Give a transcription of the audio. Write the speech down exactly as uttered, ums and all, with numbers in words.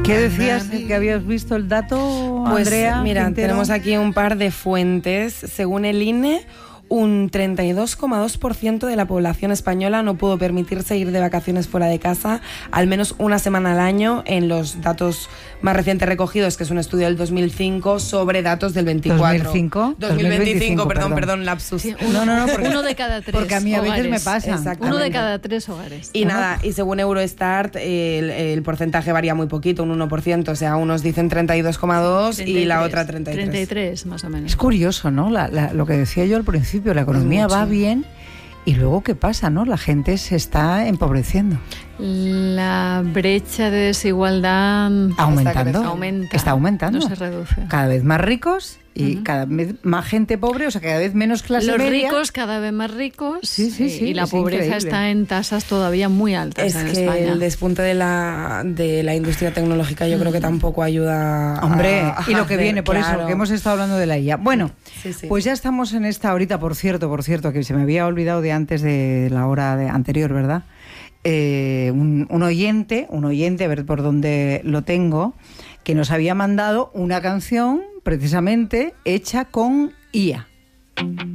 ¿Qué decías que habías visto el dato, Pues Andrea? mira, Quintero? tenemos aquí un par de fuentes. Según el I N E, un treinta y dos coma dos por ciento de la población española no pudo permitirse ir de vacaciones fuera de casa al menos una semana al año en los datos más recientes recogidos, que es un estudio del dos mil cinco sobre datos del veinticuatro. ¿dos mil cinco? dos mil veinticinco, dos mil veinticinco, perdón, perdón. perdón, lapsus. Sí, uno, No, no, no, porque- uno de cada tres porque a mí a veces hogares. me pasa. Exactamente. Uno de cada tres hogares. Y nada, y según Eurostat, el, el porcentaje varía muy poquito, un uno por ciento, o sea, unos dicen treinta y dos coma dos y la otra treinta y tres. treinta y tres, más o menos. Es curioso, ¿no? La, la, lo que decía yo al principio, la economía Mucho. va bien y luego ¿qué pasa, no? La gente se está empobreciendo. La brecha de desigualdad Aumentando. aumenta. Está aumentando. No se reduce. Cada vez más ricos y Ujú. cada vez más gente pobre, o sea, cada vez menos clase Los media. ricos cada vez más ricos. Sí, sí, y- sí, y la es pobreza increíble. está en tasas todavía muy altas Es en que España. el despunte de la, de la industria tecnológica yo creo que tampoco ayuda a- Hombre, a y lo que hacer, viene, por claro. eso, que hemos estado hablando de la I A. Bueno, Sí, sí. pues ya estamos en esta horita, por cierto, por cierto, que se me había olvidado de antes de la hora de anterior, ¿verdad? Eh, un, un oyente, un oyente, a ver por dónde lo tengo, que nos había mandado una canción precisamente hecha con I A.